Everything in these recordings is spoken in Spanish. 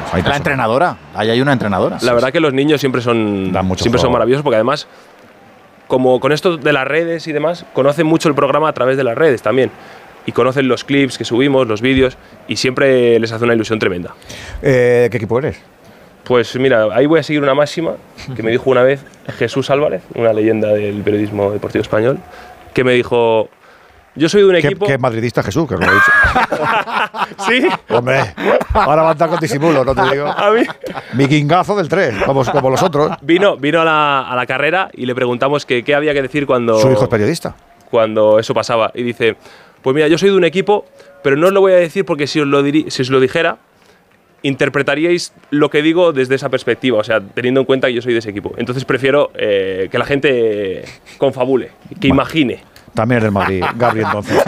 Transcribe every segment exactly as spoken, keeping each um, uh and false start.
Hay la entrenadora, ahí hay una entrenadora. La verdad que los niños siempre son, siempre son maravillosos porque además, como con esto de las redes y demás, conocen mucho el programa a través de las redes también. Y conocen los clips que subimos, los vídeos, y siempre les hace una ilusión tremenda. Eh, ¿Qué equipo eres? Pues mira, ahí voy a seguir una máxima que me dijo una vez Jesús Álvarez, una leyenda del periodismo deportivo español, que me dijo: yo soy de un equipo… ¿Qué, qué madridista Jesús? Que os lo he dicho. ¿Sí? Hombre, ahora va a estar con disimulo, no te digo. A mí… Vikingazo del tres, como, como los otros. Vino, vino a, la, a la carrera y le preguntamos que, qué había que decir cuando… Su hijo es periodista. Cuando eso pasaba. Y dice… Pues mira, yo soy de un equipo, pero no os lo voy a decir porque si os lo, diri- si os lo dijera, interpretaríais lo que digo desde esa perspectiva, o sea, teniendo en cuenta que yo soy de ese equipo. Entonces prefiero eh, que la gente confabule, que bueno, imagine. También es del Madrid, Gabri, entonces.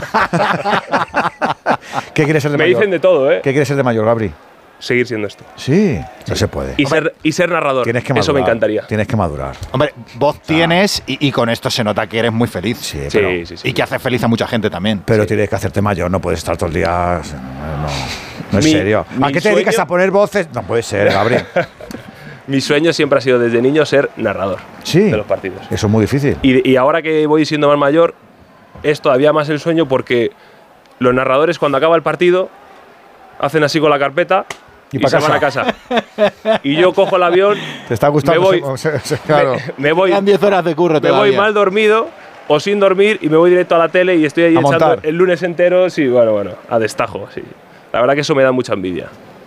¿Qué quieres ser de Me mayor? dicen de todo, ¿eh? ¿Qué quieres ser de mayor, Gabri? Seguir siendo esto. Sí, no se puede. Y ser, y ser narrador. Tienes que madurar. Eso me encantaría. Tienes que madurar. Hombre, voz o sea, tienes y, y con esto se nota que eres muy feliz. Sí, sí, pero, sí, sí. Y que hace feliz a mucha gente también. Pero sí. tienes que hacerte mayor, no puedes estar todo el día… No, no es mi, serio. ¿A qué te sueño? dedicas a poner voces? No puede ser, Gabri. Mi sueño siempre ha sido desde niño ser narrador sí, de los partidos. Eso es muy difícil. Y, y ahora que voy siendo más mayor, es todavía más el sueño porque los narradores cuando acaba el partido hacen así con la carpeta y, y se casa. van a casa. Y yo cojo el avión, ¿te está gustando? Me voy, se, se, claro. me, me voy, diez horas de curro me voy mal dormido o sin dormir y me voy directo a la tele y estoy ahí a echando montar. el lunes entero, sí, bueno, bueno, a destajo, sí. La verdad que eso me da mucha envidia.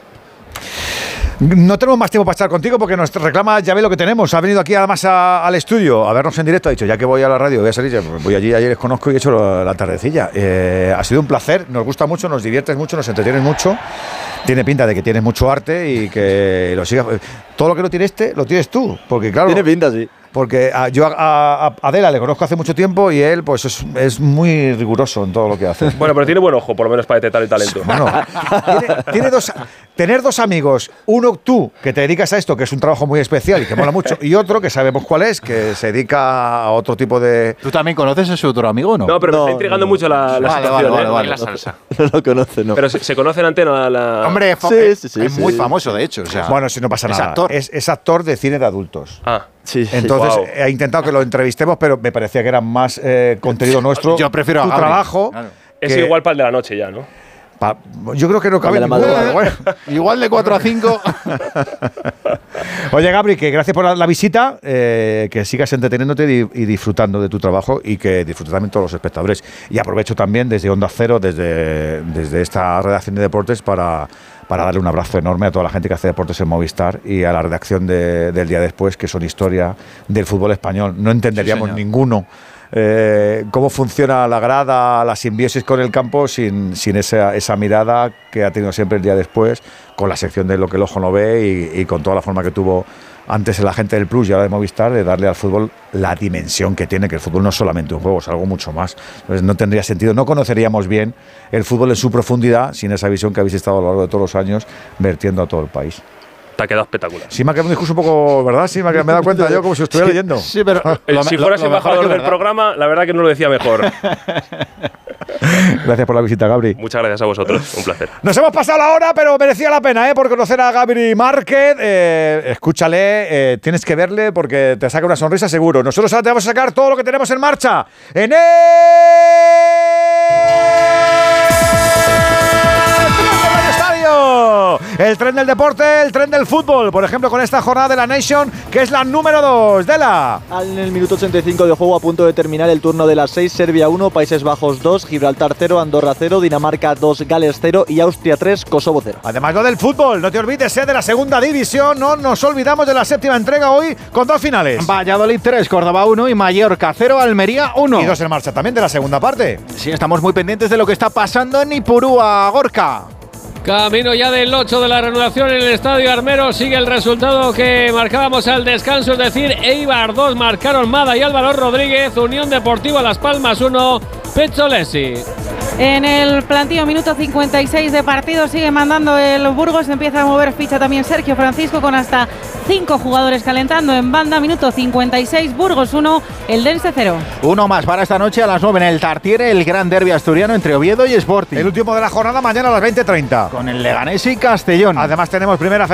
No tenemos más tiempo para estar contigo porque nos reclama, ya ve lo que tenemos. Ha venido aquí además a, al estudio a vernos en directo. Ha dicho, ya que voy a la radio, voy a salir, voy allí, ayer les conozco y he hecho la, la tardecilla. Eh, ha sido un placer, nos gusta mucho, nos diviertes mucho, nos entretienes mucho. Tiene pinta de que tienes mucho arte y que lo sigas. Todo lo que no tiene este, lo tienes tú. Porque claro… Tiene pinta, sí. Porque a, yo a, a Adela le conozco hace mucho tiempo y él pues es, es muy riguroso en todo lo que hace. Bueno, pero tiene buen ojo, por lo menos para detectar el talento. Bueno, tiene, tiene dos, tener dos amigos, uno tú, que te dedicas a esto, que es un trabajo muy especial y que mola mucho, y otro que sabemos cuál es, que se dedica a otro tipo de… ¿Tú también conoces a su otro amigo o no? No, pero no, me está intrigando no, mucho la, la vale, situación, vale, ¿eh? vale, la vale. salsa. No lo conoce, no. Pero se, se conoce en antena la… Hombre, es, Sí, es, sí, sí, es sí, muy sí. famoso, de hecho. O sea, Bueno, si no pasa es nada. actor. Es, es actor de cine de adultos. Ah. Sí, sí. Entonces Wow. he intentado que lo entrevistemos, pero me parecía que era más eh, contenido nuestro. Yo prefiero tu a Gabri. trabajo. Claro. Es que- igual para el de la noche ya, ¿no? Pa, yo creo que no cabe Para la ninguno, madrugada. pero bueno. Igual de cuatro a cinco. Oye, Gabri, que gracias por la, la visita, eh, que sigas entreteniéndote y, y disfrutando de tu trabajo y que disfruten también todos los espectadores. Y aprovecho también desde Onda Cero, desde, desde esta redacción de deportes, para, para darle un abrazo enorme a toda la gente que hace deportes en Movistar y a la redacción de, del día después, que son historia del fútbol español. No entenderíamos Sí, ninguno eh, cómo funciona la grada, la simbiosis con el campo sin, sin esa, esa mirada que ha tenido siempre el día después, con la sección de lo que el ojo no ve y, y con toda la forma que tuvo antes la gente del Plus y ahora de Movistar de darle al fútbol la dimensión que tiene, que el fútbol no es solamente un juego, es algo mucho más. Entonces no tendría sentido, no conoceríamos bien el fútbol en su profundidad sin esa visión que habéis estado a lo largo de todos los años vertiendo a todo el país. Te ha quedado espectacular. Sí me ha quedado un discurso un poco, ¿verdad? Sí, me ha, me he dado cuenta yo como si estuviera leyendo. Sí, pero El, lo- si lo- fueras lo mejor embajador es que del verdad. programa, la verdad que no lo decía mejor. Gracias por la visita, Gabri. Muchas gracias a vosotros, un placer. Nos hemos pasado la hora, pero merecía la pena, ¿eh? Por conocer a Gabri Márquez. Eh, escúchale, eh, tienes que verle porque te saca una sonrisa seguro. Nosotros ahora te vamos a sacar todo lo que tenemos en marcha en el Estadio. El tren del deporte, el tren del fútbol. Por ejemplo, con esta jornada de la Nation, que es la número dos de la… En el minuto ochenta y cinco de juego, a punto de terminar el turno de las seis, Serbia uno, Países Bajos dos, Gibraltar cero, Andorra cero, Dinamarca dos, Gales cero y Austria tres, Kosovo cero. Además, lo del fútbol, no te olvides, ¿eh? De la segunda división. No nos olvidamos de la séptima entrega hoy con dos finales. Valladolid tres, Córdoba uno y Mallorca cero, Almería uno. Y dos en marcha también de la segunda parte. Sí, estamos muy pendientes de lo que está pasando en Ipurúa, Gorka. Camino ya del ocho de la reanudación en el Estadio Armero. Sigue el resultado que marcábamos al descanso, es decir, Eibar dos, marcaron Mada y Álvaro Rodríguez. Unión Deportiva Las Palmas uno, Pezzolesi. En el plantillo, minuto cincuenta y seis de partido, sigue mandando el Burgos. Empieza a mover ficha también Sergio Francisco con hasta cinco jugadores calentando en banda. Minuto cincuenta y seis, Burgos uno, Eldense cero. Uno más para esta noche a las nueve en el Tartiere, el gran derbi asturiano entre Oviedo y Sporting. El último de la jornada mañana a las veinte treinta. Con el Leganés y Castellón. Además tenemos primera